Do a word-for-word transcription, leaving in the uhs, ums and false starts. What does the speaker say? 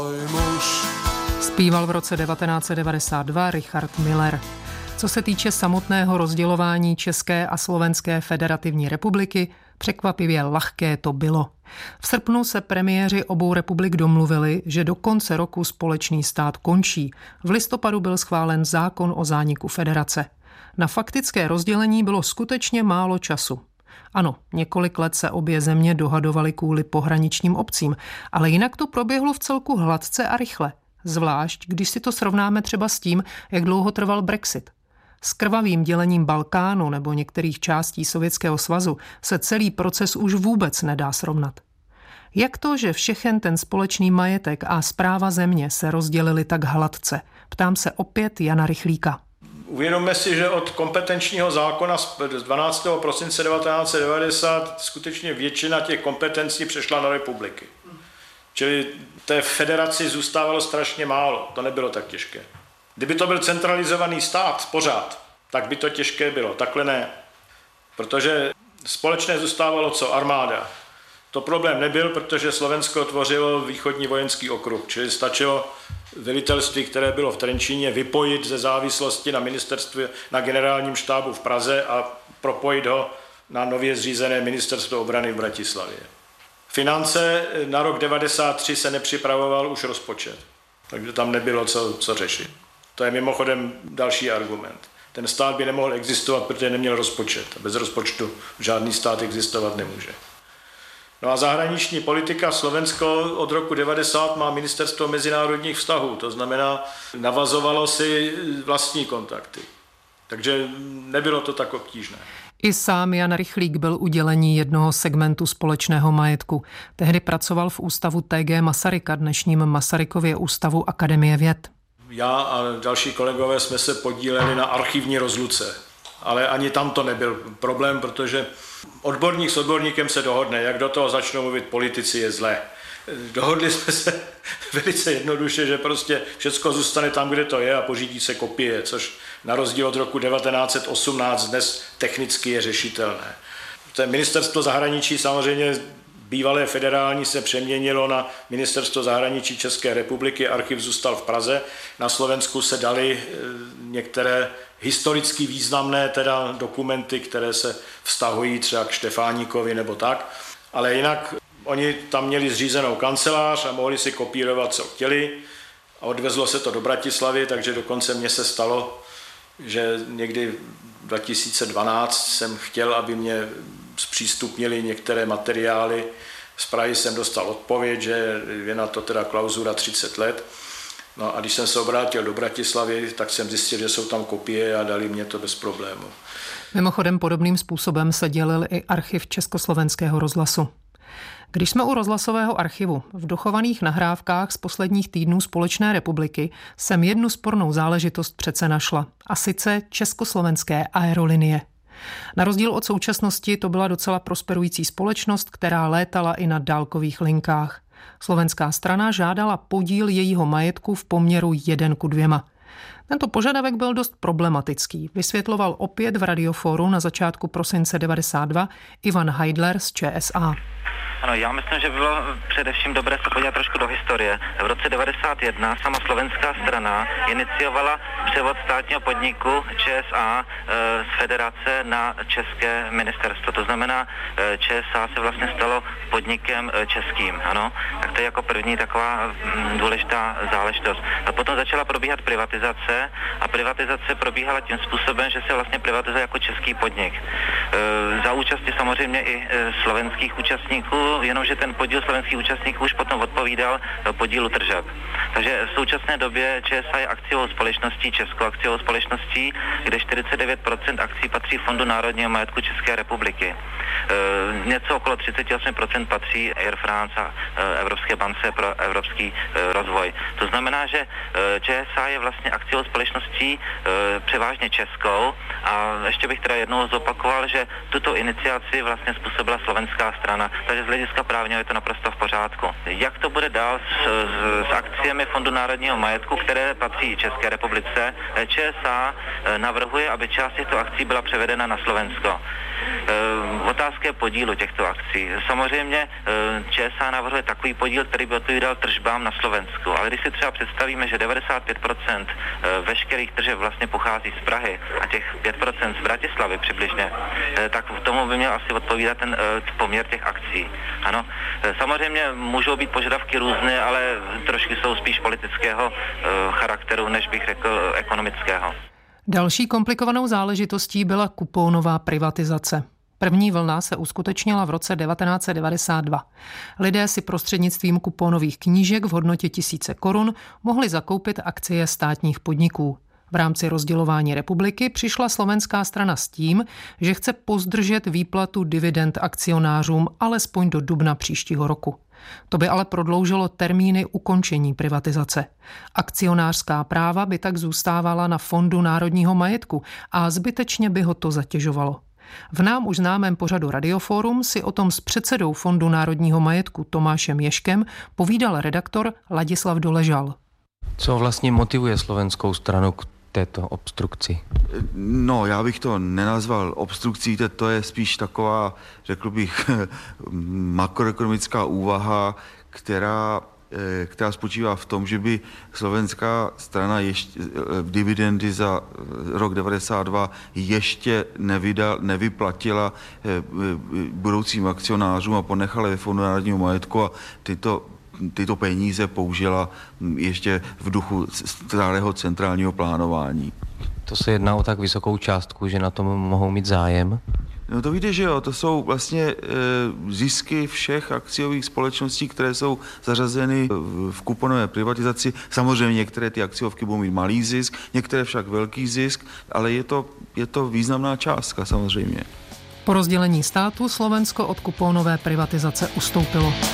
Zpíval v roce devatenáct set devadesát dva Richard Miller. Co se týče samotného rozdělování České a Slovenské federativní republiky, překvapivě lahké to bylo. V srpnu se premiéři obou republik domluvili, že do konce roku společný stát končí. V listopadu byl schválen zákon o zániku federace. Na faktické rozdělení bylo skutečně málo času. Ano, několik let se obě země dohadovaly kvůli pohraničním obcím, ale jinak to proběhlo v celku hladce a rychle. Zvlášť, když si to srovnáme třeba s tím, jak dlouho trval Brexit. S krvavým dělením Balkánu nebo některých částí Sovětského svazu se celý proces už vůbec nedá srovnat. Jak to, že všechen ten společný majetek a správa země se rozdělili tak hladce? Ptám se opět Jana Rychlíka. Uvědomme si, že od kompetenčního zákona z dvanáctého prosince devatenáct set devadesát skutečně většina těch kompetencí přešla na republiky. Čili té federaci zůstávalo strašně málo, to nebylo tak těžké. Kdyby to byl centralizovaný stát pořád, tak by to těžké bylo, takhle ne. Protože společné zůstávalo co? Armáda. To problém nebyl, protože Slovensko tvořilo východní vojenský okruh, čili stačilo velitelství, které bylo v Trenčíně, vypojit ze závislosti na ministerstvu, na generálním štábu v Praze a propojit ho na nově zřízené ministerstvo obrany v Bratislavě. Finance na rok devadesát tři se nepřipravoval už rozpočet, takže tam nebylo co, co řešit. To je mimochodem další argument. Ten stát by nemohl existovat, protože neměl rozpočet. Bez rozpočtu žádný stát existovat nemůže. No a zahraniční politika. Slovensko od roku devadesát má ministerstvo mezinárodních vztahů, to znamená, navazovalo si vlastní kontakty. Takže nebylo to tak obtížné. I sám Jan Rychlík byl udělení jednoho segmentu společného majetku. Tehdy pracoval v ústavu T G Masaryka, dnešním Masarykově ústavu Akademie věd. Já a další kolegové jsme se podíleli na archivní rozluce, ale ani tam to nebyl problém, protože odborník s odborníkem se dohodne, jak do toho začnou mluvit politici, je zlé. Dohodli jsme se velice jednoduše, že prostě všecko zůstane tam, kde to je a pořídí se kopie, což na rozdíl od roku devatenáct set osmnáct dnes technicky je řešitelné. To ministerstvo zahraničí samozřejmě bývalé federální se přeměnilo na ministerstvo zahraničí České republiky, archiv zůstal v Praze, na Slovensku se daly některé historicky významné teda dokumenty, které se vztahují třeba k Štefánikovi nebo tak, ale jinak oni tam měli zřízenou kancelář a mohli si kopírovat, co chtěli a odvezlo se to do Bratislavy, takže dokonce mně se stalo, že někdy dva tisíce dvanáct jsem chtěl, aby mě zpřístupnili některé materiály. Z Prahy jsem dostal odpověď, že je na to teda klauzura třicet let. No a když jsem se obrátil do Bratislavy, tak jsem zjistil, že jsou tam kopie a dali mě to bez problému. Mimochodem podobným způsobem se dělil i archiv Československého rozhlasu. Když jsme u rozhlasového archivu, v dochovaných nahrávkách z posledních týdnů Společné republiky jsem jednu spornou záležitost přece našla, a sice Československé aerolinie. Na rozdíl od současnosti to byla docela prosperující společnost, která létala i na dálkových linkách. Slovenská strana žádala podíl jejího majetku v poměru jeden ku dvěma. Tento požadavek byl dost problematický, vysvětloval opět v Radioforu na začátku prosince devadesát dva Ivan Heidler z Č S A. Ano, já myslím, že bylo především dobré se podívat trošku do historie. V roce devadesát jedna sama slovenská strana iniciovala převod státního podniku Č S A e, z federace na české ministerstvo. To znamená, e, Č S A se vlastně stalo podnikem e, českým, ano. Tak to je jako první taková m, důležitá záležitost. A potom začala probíhat privatizace a privatizace probíhala tím způsobem, že se vlastně privatizuje jako český podnik. E, za účasti samozřejmě i e, slovenských účastníků, jenomže ten podíl slovenských účastníků už potom odpovídal podílu tržeb. Takže v současné době Č S A je akciovou společností, českou akciovou společností, kde čtyřicet devět procent akcí patří Fondu národního majetku České republiky. E, něco okolo třicet osm procent patří Air France a e, Evropské bance pro evropský e, rozvoj. To znamená, že e, Č S A je vlastně akciovou společností e, převážně českou a ještě bych teda jednou zopakoval, že tuto iniciaci vlastně způsobila slovenská strana. Takže z hlediska právního je to naprosto v pořádku. Jak to bude dál s, s, s akciemi akciemi Fondu národního majetku, které patří České republice, ČSA navrhuje, aby část těchto akcí byla převedena na Slovensko. Otázka je podílu těchto akcí. Samozřejmě ČSA navrhuje takový podíl, který by odpovídal tržbám na Slovensku, ale když si třeba představíme, že devadesát pět procent veškerých tržeb vlastně pochází z Prahy a těch pět procent z Bratislavy přibližně, tak k tomu by měl asi odpovídat ten poměr těch akcí. Ano, samozřejmě můžou být požadavky různé, ale trošku jsou spíš politického charakteru, než bych řekl ekonomického. Další komplikovanou záležitostí byla kupónová privatizace. První vlna se uskutečnila v roce devatenáct set devadesát dva. Lidé si prostřednictvím kupónových knížek v hodnotě tisíce korun mohli zakoupit akcie státních podniků. V rámci rozdělování republiky přišla slovenská strana s tím, že chce pozdržet výplatu dividend akcionářům alespoň do dubna příštího roku. To by ale prodloužilo termíny ukončení privatizace. Akcionářská práva by tak zůstávala na Fondu národního majetku a zbytečně by ho to zatěžovalo. V nám už známém pořadu Radioforum si o tom s předsedou Fondu národního majetku Tomášem Ježkem povídal redaktor Ladislav Doležal. Co vlastně motivuje slovenskou stranu k této obstrukci? No, já bych to nenazval obstrukcí, to je spíš taková, řekl bych, makroekonomická úvaha, která, která spočívá v tom, že by slovenská strana ještě dividendy za rok devadesát dva ještě nevydal, nevyplatila budoucím akcionářům a ponechala ve Fondu národního majetku a tyto tyto peníze použila ještě v duchu starého centrálního plánování. To se jedná o tak vysokou částku, že na tom mohou mít zájem? No to víte, že jo, to jsou vlastně e, zisky všech akciových společností, které jsou zařazeny v kuponové privatizaci. Samozřejmě některé ty akciovky budou mít malý zisk, některé však velký zisk, ale je to, je to významná částka samozřejmě. Po rozdělení státu Slovensko od kupónové privatizace ustoupilo.